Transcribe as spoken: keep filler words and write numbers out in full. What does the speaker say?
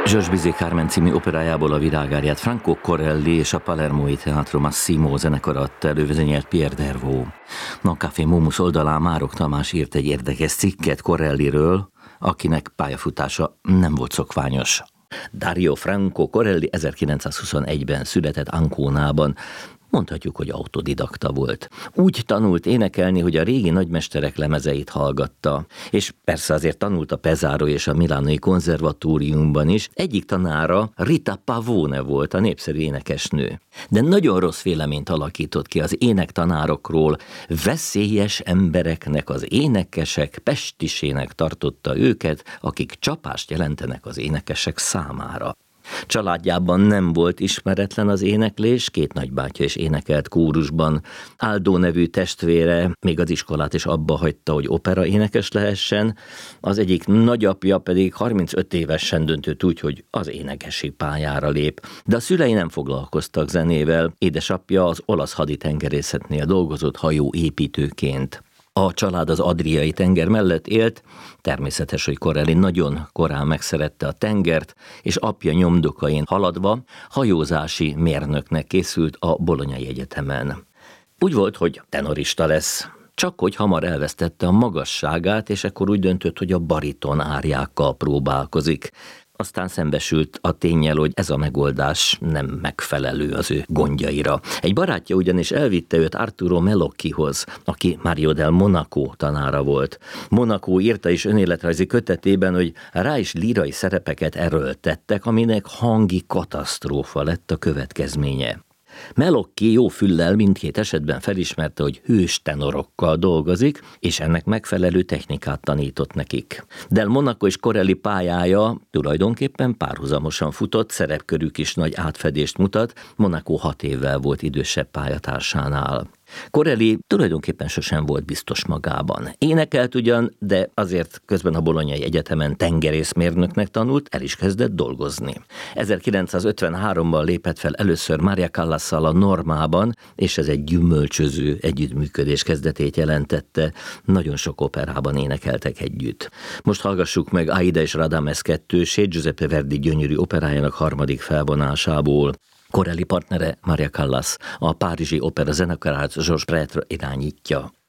Georges Bizet Carmen című operájából a virágáriát Franco Corelli és a Palermói Teatro Massimo zenekar adta elő, vezényelt Pierre Dervaux. A Café Momus oldalán Márok Tamás írt egy érdekes cikket Corelliről, akinek pályafutása nem volt szokványos. Dario Franco Corelli ezerkilencszázhuszonegyben született Anconában. Mondhatjuk, hogy autodidakta volt. Úgy tanult énekelni, hogy a régi nagymesterek lemezeit hallgatta, és persze azért tanult a Pesaro és a Milánói konzervatóriumban is. Egyik tanára Rita Pavone volt, a népszerű énekesnő. De nagyon rossz véleményt alakított ki az énektanárokról, veszélyes embereknek, az énekesek pestisének tartotta őket, akik csapást jelentenek az énekesek számára. Családjában nem volt ismeretlen az éneklés, két nagybátyja is énekelt kórusban. Aldo nevű testvére még az iskolát is abba hagyta, hogy opera énekes lehessen, az egyik nagyapja pedig harmincöt évesen döntött úgy, hogy az énekesi pályára lép. De a szülei nem foglalkoztak zenével, édesapja az olasz haditengerészetnél dolgozott hajóépítőként. A család az Adriai tenger mellett élt, természetes, hogy Corelli nagyon korán megszerette a tengert, és apja nyomdokain haladva hajózási mérnöknek készült a Bolonyai Egyetemen. Úgy volt, hogy tenorista lesz, csak hogy hamar elvesztette a magasságát, és ekkor úgy döntött, hogy a bariton árjákkal próbálkozik. Aztán szembesült a ténnyel, hogy ez a megoldás nem megfelelő az ő gondjaira. Egy barátja ugyanis elvitte őt Arturo Melocchihoz, aki Mario del Monaco tanára volt. Monaco írta is önéletrajzi kötetében, hogy rá is lírai szerepeket erőltettek, aminek hangi katasztrófa lett a következménye. Melocchi jó füllel mindkét esetben felismerte, hogy hős tenorokkal dolgozik, és ennek megfelelő technikát tanított nekik. Del Monaco és Corelli pályája tulajdonképpen párhuzamosan futott, szerepkörük is nagy átfedést mutat, Monaco hat évvel volt idősebb pályatársánál. Corelli tulajdonképpen sosem volt biztos magában. Énekelt ugyan, de azért közben a Bolonyai Egyetemen tengerészmérnöknek tanult, el is kezdett dolgozni. ezerkilencszázötvenháromban lépett fel először Maria Callasszal a Normában, és ez egy gyümölcsöző együttműködés kezdetét jelentette. Nagyon sok operában énekeltek együtt. Most hallgassuk meg Aida és Radames kettősét, Giuseppe Verdi gyönyörű operájának harmadik felvonásából. Corelli partnere Maria Callas, a Párizsi Opera zenekarát Georges Prêtre irányítja.